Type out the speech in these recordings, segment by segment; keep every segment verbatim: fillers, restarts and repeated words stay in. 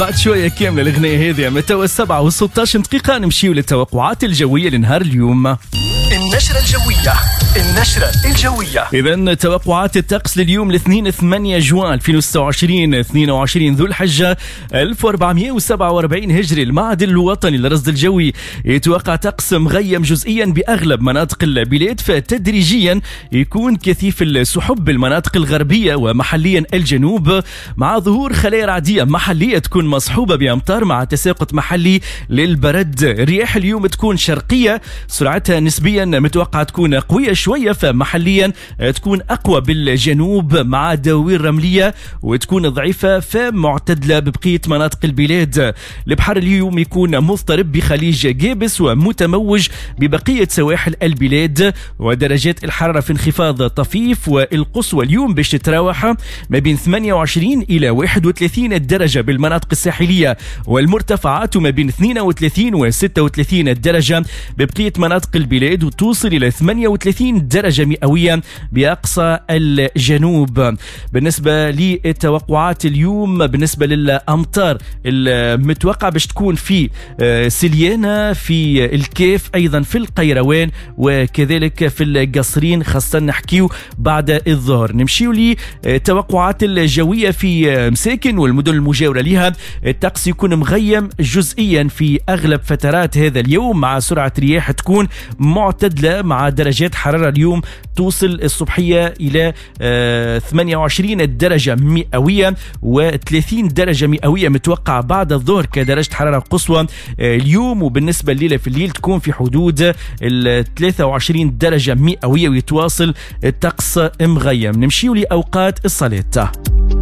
بعد شوية كاملة الأغنية هذه متى السبعة والستة عشر دقيقة نمشيو للتوقعات الجوية لنهار اليوم. النشرة الجوية النشرة الجوية. إذن توقعات الطقس لليوم الاثنين ثمانية جوان ألفين وستة وعشرين اثنين وعشرين ذو الحجة ألف وأربعمائة وسبعة وأربعين هجري. المعهد الوطني للرصد الجوي يتوقع طقس مغيم جزئيا بأغلب مناطق البلاد، فتدريجيا يكون كثيف السحب بالمناطق الغربية ومحليا الجنوب، مع ظهور خلايا رعدية محلية تكون مصحوبة بأمطار مع تساقط محلي للبرد. الرياح اليوم تكون شرقية سرعتها نسبيا متوقع تكون قوية شوية، فمحليا تكون أقوى بالجنوب مع دواوين رملية وتكون ضعيفة فمعتدلة ببقية مناطق البلاد. البحر اليوم يكون مضطرب بخليج جابس ومتموج ببقية سواحل البلاد، ودرجات الحرارة في انخفاض طفيف، والقصوى اليوم باش تتراوح ما بين ثمانية وعشرين إلى واحد وثلاثين درجة بالمناطق الساحلية، والمرتفعات ما بين اثنين وثلاثين و ستة وثلاثين درجة ببقية مناطق البلاد، وتوصل إلى ثمانية وثلاثين درجة مئوية بأقصى الجنوب. بالنسبة للتوقعات اليوم بالنسبة للأمطار المتوقع باش تكون في سليانة، في الكيف، أيضا في القيروان، وكذلك في القصرين، خاصة نحكيو بعد الظهر. نمشيو للتوقعات الجوية في مساكن والمدن المجاورة لها. الطقس يكون مغيم جزئيا في أغلب فترات هذا اليوم، مع سرعة رياح تكون معتدلة، مع درجات حرارة اليوم توصل الصبحية إلى ثمانية وعشرين درجة مئوية وثلاثين درجة مئوية متوقع بعد الظهر كدرجة حرارة قصوى اليوم. وبالنسبة الليلة في الليل تكون في حدود ال ثلاثة وعشرين درجة مئوية ويتواصل الطقس مغيم. نمشيو لأوقات الصلاة.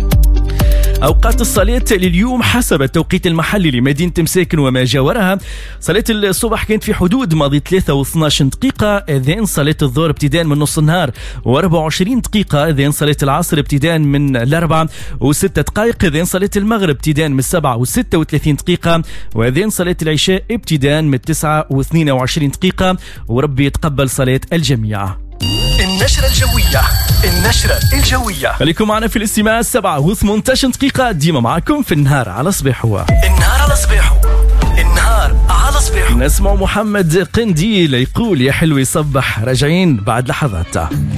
أوقات الصلاة لليوم حسب التوقيت المحلي لمدينة مساكن وما جاورها. صلاة الصبح كانت في حدود ماضي ثلاثة واثناش دقيقة، إذن صلاة الظهر ابتداء من نص النهار وأربعة وعشرين دقيقة، إذن صلاة العصر ابتداء من الأربعة وستة دقائق، إذن صلاة المغرب ابتداء من السبعة وستة وثلاثين دقيقة، وإذن صلاة العشاء ابتداء من التسعة واثنين وعشرين دقيقة. وربي يتقبل صلاة الجميع. النشرة الجوية النشرة الجوية. خليكم معنا في الاستماع. السبعة وثمانية عشر دقيقة ديما معكم في النهار على صباح. هو النهار على صباحه النهار على صباحه. نسمع محمد قنديل يقول يا حلو يصبح، راجعين بعد لحظات.